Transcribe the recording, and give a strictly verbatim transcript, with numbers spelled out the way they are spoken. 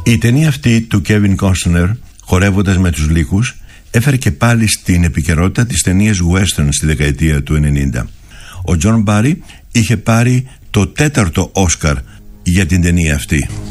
Η ταινία αυτή του Κέβιν Κόστνερ, χορεύοντας με τους λύκους, έφερε και πάλι στην επικαιρότητα τις ταινίες western στη δεκαετία του ενενήντα. Ο Τζον Μπάρι είχε πάρει το τέταρτο Όσκαρ για την ταινία αυτή.